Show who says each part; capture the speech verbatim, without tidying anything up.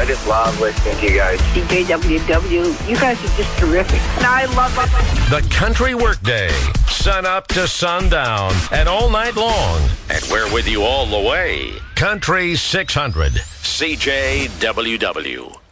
Speaker 1: I just love listening to you guys.
Speaker 2: C J W W, you guys are just terrific. And I love it.
Speaker 3: The Country Workday, sun up to sundown, and all night long. And we're with you all the way. Country six hundred, C J W W.